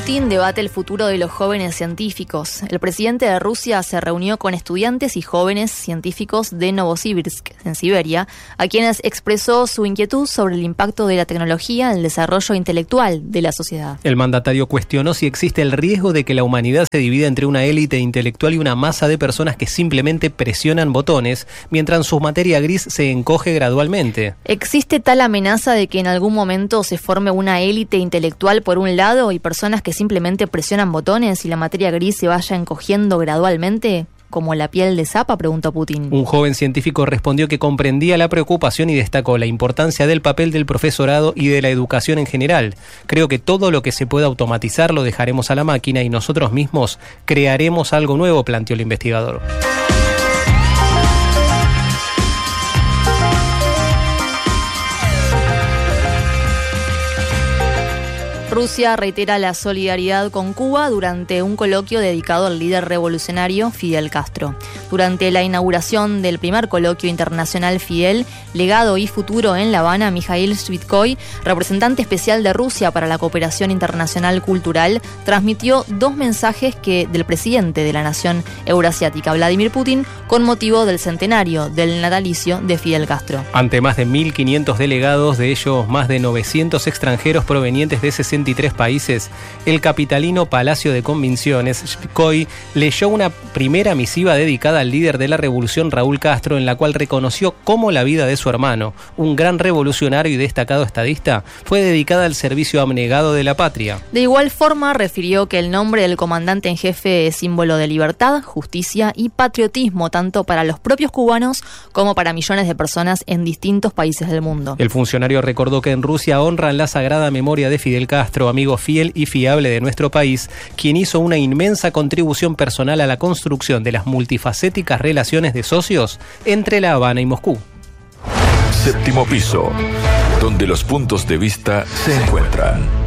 Putin debate el futuro de los jóvenes científicos. El presidente de Rusia se reunió con estudiantes y jóvenes científicos de Novosibirsk, en Siberia, a quienes expresó su inquietud sobre el impacto de la tecnología en el desarrollo intelectual de la sociedad. El mandatario cuestionó si existe el riesgo de que la humanidad se divida entre una élite intelectual y una masa de personas que simplemente presionan botones, mientras su materia gris se encoge gradualmente. ¿Existe tal amenaza de que en algún momento se forme una élite intelectual por un lado y personas que simplemente presionan botones y la materia gris se vaya encogiendo gradualmente, como la piel de Zapa?, preguntó Putin. Un joven científico respondió que comprendía la preocupación y destacó la importancia del papel del profesorado y de la educación en general. Creo que todo lo que se pueda automatizar lo dejaremos a la máquina y nosotros mismos crearemos algo nuevo, planteó el investigador. Rusia reitera la solidaridad con Cuba durante un coloquio dedicado al líder revolucionario Fidel Castro. Durante la inauguración del primer coloquio internacional Fidel, Legado y Futuro en La Habana, Mikhail Shvitkoy, representante especial de Rusia para la cooperación internacional cultural, transmitió dos mensajes del presidente de la nación eurasiática, Vladimir Putin, con motivo del centenario del natalicio de Fidel Castro. Ante más de 1.500 delegados, de ellos más de 900 extranjeros provenientes de 63 países, el capitalino Palacio de Convenciones, Shvitkoy, leyó una primera misiva dedicada al líder de la revolución Raúl Castro, en la cual reconoció cómo la vida de su hermano, un gran revolucionario y destacado estadista, fue dedicada al servicio abnegado de la patria. De igual forma, refirió que el nombre del comandante en jefe es símbolo de libertad, justicia y patriotismo, tanto para los propios cubanos como para millones de personas en distintos países del mundo. El funcionario recordó que en Rusia honran la sagrada memoria de Fidel Castro, amigo fiel y fiable de nuestro país, quien hizo una inmensa contribución personal a la construcción de las multifacéticas relaciones de socios entre La Habana y Moscú. Séptimo piso, donde los puntos de vista se encuentran.